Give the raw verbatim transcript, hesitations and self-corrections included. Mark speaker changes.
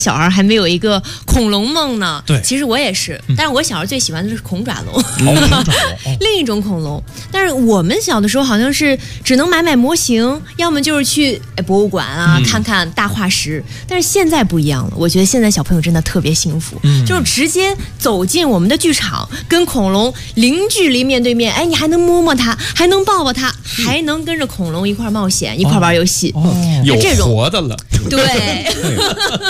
Speaker 1: 小孩还没有一个恐龙梦呢。
Speaker 2: 对，
Speaker 1: 其实我也是，但是我小时候最喜欢的是恐爪龙，
Speaker 2: 哦、
Speaker 1: 另一种恐龙。但是我们小的时候好像是只能买买模型，要么就是去博物馆啊、嗯、看看大化石。但是现在不一样了，我觉得现在小朋友真的特别幸福，嗯、就是直接走进我们的剧场，跟恐龙零距离面对面，哎，你还能摸摸它，还能抱抱它，还能跟着恐龙一块冒险，一块玩游戏，
Speaker 2: 哦，有
Speaker 1: 这种
Speaker 2: 活的了，
Speaker 1: 对。